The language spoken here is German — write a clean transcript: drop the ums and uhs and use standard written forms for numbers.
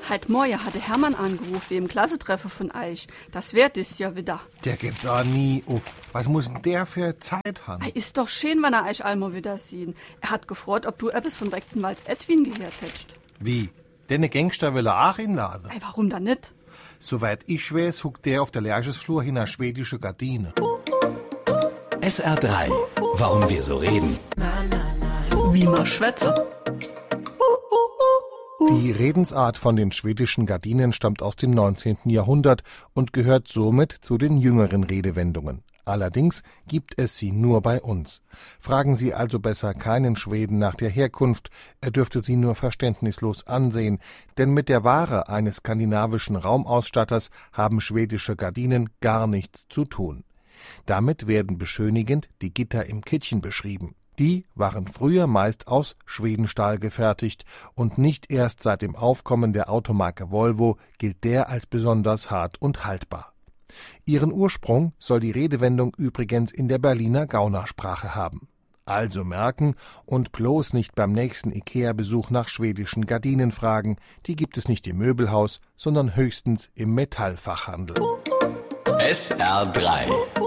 Heute Morgen hatte Hermann angerufen wegen dem Klassentreffen von Eich. Das wird es ja wieder. Der gibt's auch nie auf. Was muss denn der für Zeit haben? Ist doch schön, wenn er Eich einmal wieder sehen. Er hat gefragt, ob du etwas von Rechtenwalds Edwin gehört hättest. Wie? Denne Gangster will er auch inladen? Warum dann nicht? Soweit ich weiß, huckt der auf der Lerchesflur hin eine schwedische Gardine. SR3. Warum wir so reden. Wie man schwätzt. Die Redensart von den schwedischen Gardinen stammt aus dem 19. Jahrhundert und gehört somit zu den jüngeren Redewendungen. Allerdings gibt es sie nur bei uns. Fragen Sie also besser keinen Schweden nach der Herkunft, er dürfte Sie nur verständnislos ansehen, denn mit der Ware eines skandinavischen Raumausstatters haben schwedische Gardinen gar nichts zu tun. Damit werden beschönigend die Gitter im Kittchen beschrieben. Die waren früher meist aus Schwedenstahl gefertigt und nicht erst seit dem Aufkommen der Automarke Volvo gilt der als besonders hart und haltbar. Ihren Ursprung soll die Redewendung übrigens in der Berliner Gaunersprache haben. Also merken und bloß nicht beim nächsten Ikea-Besuch nach schwedischen Gardinen fragen, die gibt es nicht im Möbelhaus, sondern höchstens im Metallfachhandel. SR3